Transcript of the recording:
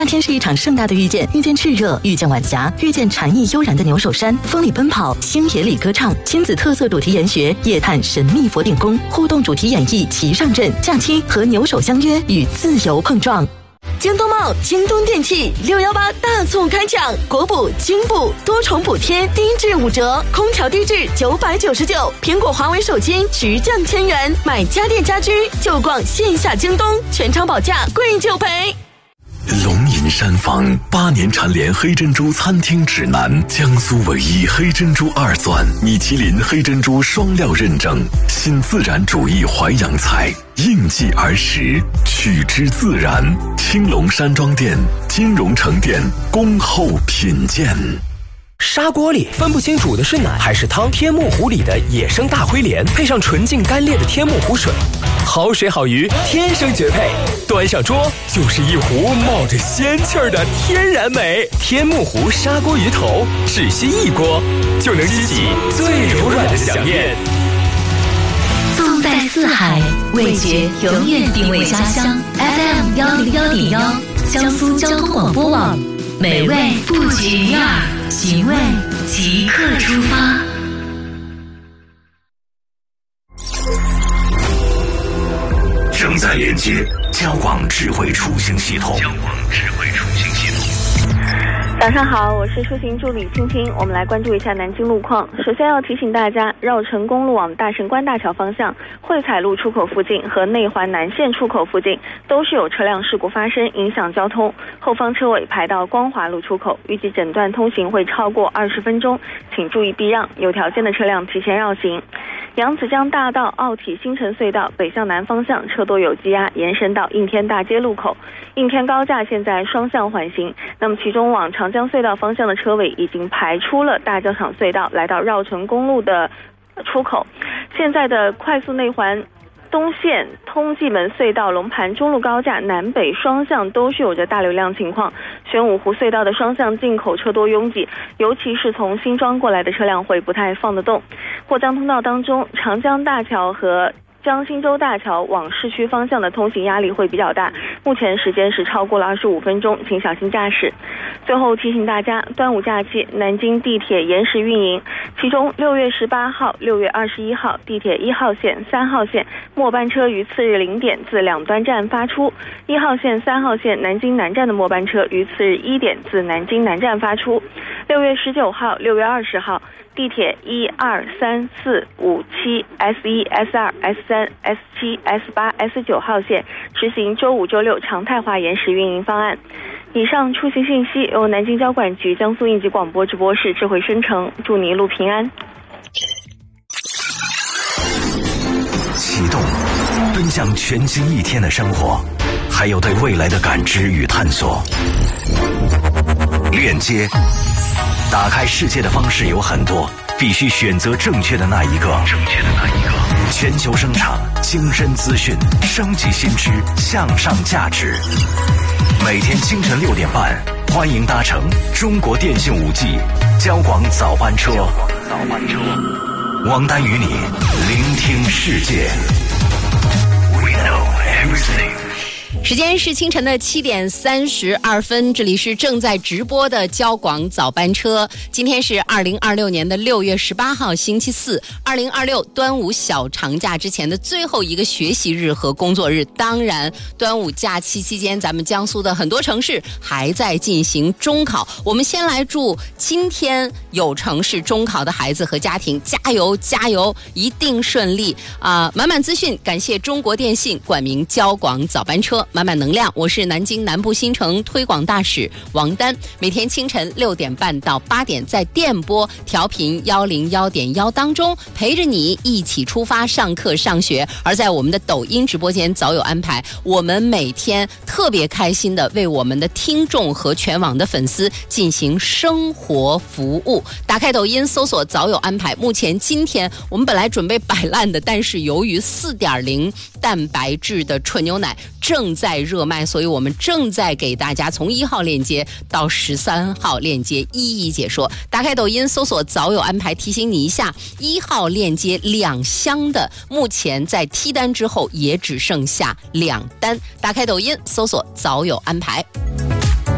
夏天是一场盛大的遇见，遇见炽热，遇见晚霞，遇见禅意悠然的牛首山，风里奔跑，星野里歌唱，亲子特色主题研学，夜探神秘佛顶宫，互动主题演绎齐上阵，假期和牛首相约，与自由碰撞。京东茂、京东电器618大促开抢，国补、京补多重补贴，低至5折，空调低至999，苹果、华为手机直降1000元，买家电家居就逛线下京东，全场保价，贵就赔。 龙吟山房8年蝉联黑珍珠餐厅指南，江苏唯一黑珍珠2钻，米其林黑珍珠双料认证，新自然主义淮扬菜，应季而食，取之自然。青龙山庄店、金融城店恭候品鉴。 砂锅里分不清煮的是奶还是汤，天目湖里的野生大灰鲢配上纯净干裂的天目湖水，好水好鱼天生绝配，端上桌就是一壶冒着仙气儿的天然美。天目湖砂锅鱼头，只需1锅就能激起最柔软的想念。 纵在四海，味觉永远定位家乡。FM 101.1，江苏交通广播网，美味不绝于耳，寻味即刻出发。 正在连接交广智慧出行系统。 早上好，我是出行助理青青，我们来关注一下南京路况。首先要提醒大家，绕城公路往大神关大桥方向，汇彩路出口附近和内环南线出口附近都是有车辆事故发生，影响交通，后方车尾排到光华路出口，预计整段通行会超过20分钟，请注意避让，有条件的车辆提前绕行。扬子江大道奥体新城隧道北向南方向车多有积压，延伸到应天大街路口，应天高架现在双向缓行，那么其中往长江隧道方向的车尾已经排出了大教场隧道，来到绕城公路的出口。现在的快速内环东线通济门隧道龙盘中路高架南北双向都是有着大流量情况，玄武湖隧道的双向进口车多拥挤，尤其是从新庄过来的车辆会不太放得动。过江通道当中，长江大桥和江心洲大桥往市区方向的通行压力会比较大，目前时间是超过了25分钟，请小心驾驶。最后提醒大家，端午假期南京地铁延时运营，其中6月18号、6月21号地铁1号线、3号线末班车于次日0点自两端站发出，1号线、3号线南京南站的末班车于次日1点自南京南站发出。6月19号、6月20号地铁1、2、3、4、5、7、S1、S2、S3、S7、S8、S9号线执行周5、周6常态化延时运营方案。以上出行信息由南京交管局江苏应急广播直播室智慧生成，祝你一路平安。 启动，奔向全新一天的生活，还有对未来的感知与探索。链接，打开世界的方式有很多，必须选择正确的那一个。全球声场，精深资讯，升级新知，向上价值。每天清晨6点半，欢迎搭乘中国电信5G 交广早班车。王丹与你聆听世界。We know everything。 时间是清晨的7点32分，这里是正在直播的交广早班车。今天是2026年的6月18号星期四，2026端午小长假之前的最后一个学习日和工作日。当然，端午假期期间，咱们江苏的很多城市还在进行中考。我们先来祝今天有城市中考的孩子和家庭加油加油，一定顺利满满资讯，感谢中国电信冠名交广早班车。满满能量，我是南京南部新城推广大使王丹，每天清晨6点半到8点在电波调频101.1当中陪着你一起出发上课上学。而在我们的抖音直播间早有安排，我们每天特别开心的为我们的听众和全网的粉丝进行生活服务。打开抖音搜索早有安排，目前今天我们本来准备摆烂的，但是由于4.0蛋白质的纯牛奶正在热卖，所以我们正在给大家从1号链接到13号链接一一解说。打开抖音搜索早有安排，提醒你一下，1号链接2箱的目前在踢单之后也只剩下2单。打开抖音搜索早有安排。